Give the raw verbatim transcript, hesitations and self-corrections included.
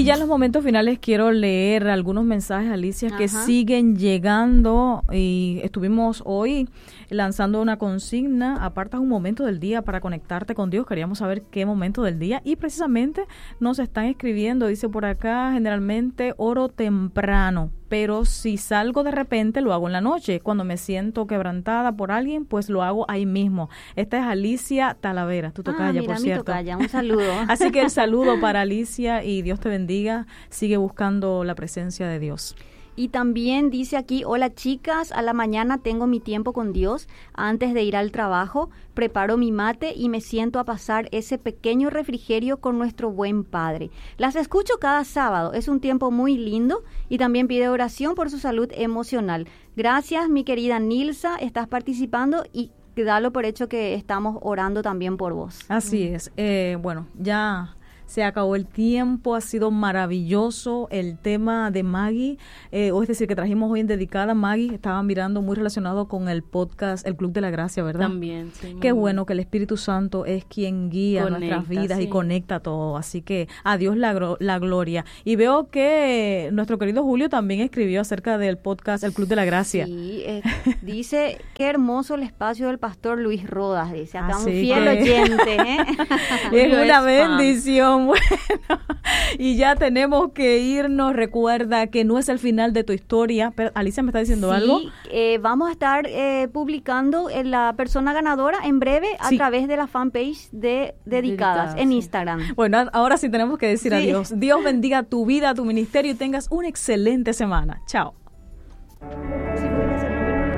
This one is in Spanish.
ya en los momentos finales quiero leer algunos mensajes, Alicia, Ajá. que siguen llegando, y estuvimos hoy lanzando una consigna: apartas un momento del día para conectarte con Dios. Queríamos saber qué momento del día, y precisamente nos están escribiendo, dice por acá: generalmente oro temprano, pero si salgo de repente lo hago en la noche. Cuando me siento quebrantada por alguien, pues lo hago ahí mismo. Esta es Alicia Talavera, tu tocaya, ah, mira, por cierto. Tocaya, un saludo. Así que el saludo para Alicia y Dios te bendiga. Sigue buscando la presencia de Dios. Y también dice aquí: hola chicas, a la mañana tengo mi tiempo con Dios. Antes de ir al trabajo, preparo mi mate y me siento a pasar ese pequeño refrigerio con nuestro buen Padre. Las escucho cada sábado, es un tiempo muy lindo, y también pide oración por su salud emocional. Gracias, mi querida Nilsa, estás participando y dalo por hecho que estamos orando también por vos. Así es. Eh, bueno, ya se acabó el tiempo, ha sido maravilloso el tema de Maggie, eh, o es decir, que trajimos hoy en Dedicada. Maggie, estaba mirando muy relacionado con el podcast El Club de la Gracia, ¿verdad? También, sí. Qué bueno que el Espíritu Santo es quien guía conecta, nuestras vidas, sí, y conecta todo, así que a Dios la, la gloria. Y veo que nuestro querido Julio también escribió acerca del podcast El Club de la Gracia. Sí, eh, dice: qué hermoso el espacio del pastor Luis Rodas, dice, acá así un fiel que oyente, ¿eh? Es una bendición. Bueno, y ya tenemos que irnos. Recuerda que no es el final de tu historia. Pero Alicia me está diciendo sí, algo. Eh, vamos a estar eh, publicando en la persona ganadora en breve a sí. través de la fanpage de Dedicadas, Dedicadas en sí. Instagram. Bueno, ahora sí tenemos que decir sí. adiós. Dios bendiga tu vida, tu ministerio, y tengas una excelente semana. Chao. Sí.